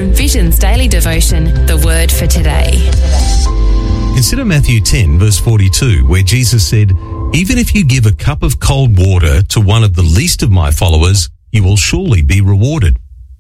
from Vision's daily devotion, The Word for Today. Consider Matthew 10, verse 42, where Jesus said, "Even if you give a cup of cold water to one of the least of my followers, you will surely be rewarded."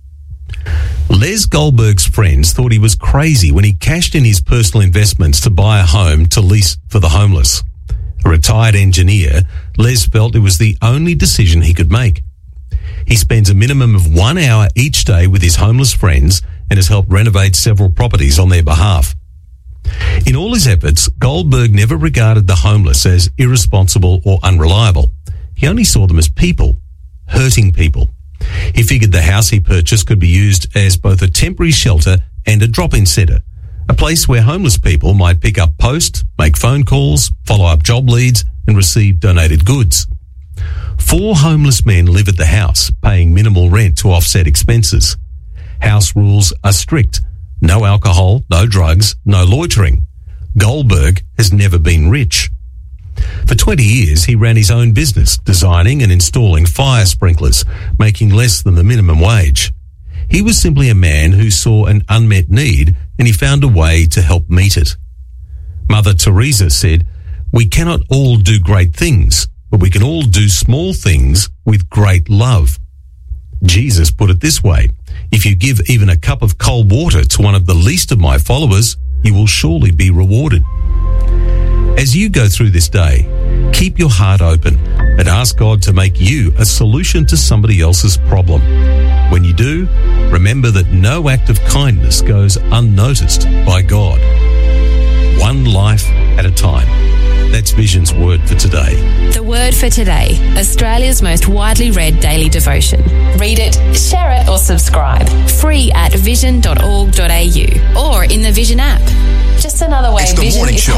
Les Goldberg's friends thought he was crazy when he cashed in his personal investments to buy a home to lease for the homeless. A retired engineer, Les felt it was the only decision he could make. He spends a minimum of 1 hour each day with his homeless friends and has helped renovate several properties on their behalf. In all his efforts, Goldberg never regarded the homeless as irresponsible or unreliable. He only saw them as people, hurting people. He figured the house he purchased could be used as both a temporary shelter and a drop-in centre, a place where homeless people might pick up post, make phone calls, follow up job leads and receive donated goods. 4 homeless men live at the house, paying minimal rent to offset expenses. House rules are strict. No alcohol, no drugs, no loitering. Goldberg has never been rich. For 20 years, he ran his own business, designing and installing fire sprinklers, making less than the minimum wage. He was simply a man who saw an unmet need and he found a way to help meet it. Mother Teresa said, "We cannot all do great things, but we can all do small things with great love." Jesus put it this way, "If you give even a cup of cold water to one of the least of my followers, you will surely be rewarded." As you go through this day, keep your heart open and ask God to make you a solution to somebody else's problem. When you do, remember that no act of kindness goes unnoticed by God. One life at a time. That's Vision's Word for Today. The Word for Today, Australia's most widely read daily devotion. Read it, share it or subscribe. Free at vision.org.au or in the Vision app. Just another way It's the Vision morning is show.